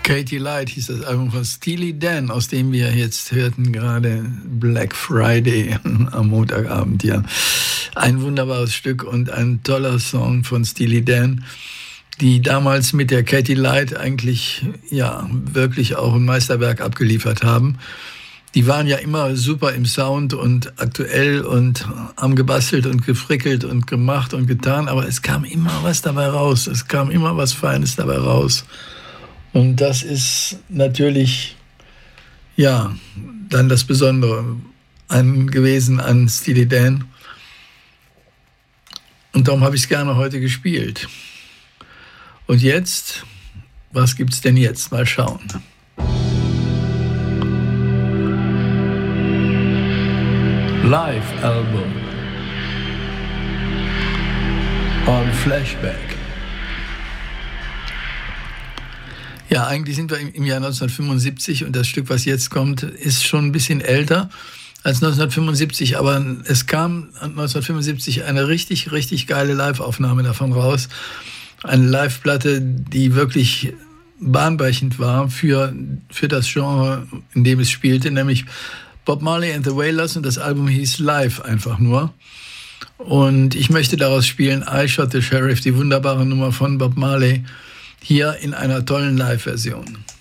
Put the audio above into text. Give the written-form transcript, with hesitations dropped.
Katy Light hieß das Album von Steely Dan, aus dem wir jetzt hörten gerade Black Friday am Montagabend. Ja, ein wunderbares Stück und ein toller Song von Steely Dan, die damals mit der Katy Light eigentlich ja wirklich auch ein Meisterwerk abgeliefert haben. Die waren ja immer super im Sound und aktuell und haben gebastelt und gefrickelt und gemacht und getan, aber es kam immer was dabei raus, es kam immer was Feines dabei raus. Und das ist natürlich, ja, dann das Besondere gewesen an Steely Dan. Und darum habe ich es gerne heute gespielt. Und jetzt, was gibt's denn jetzt? Mal schauen. Live-Album on Flashback. Ja, eigentlich sind wir im Jahr 1975 und das Stück, was jetzt kommt, ist schon ein bisschen älter als 1975, aber es kam 1975 eine richtig, richtig geile Live-Aufnahme davon raus. Eine Live-Platte, die wirklich bahnbrechend war für das Genre, in dem es spielte, nämlich Bob Marley and the Wailers, und das Album hieß Live einfach nur. Und ich möchte daraus spielen I Shot the Sheriff, die wunderbare Nummer von Bob Marley, hier in einer tollen Live-Version.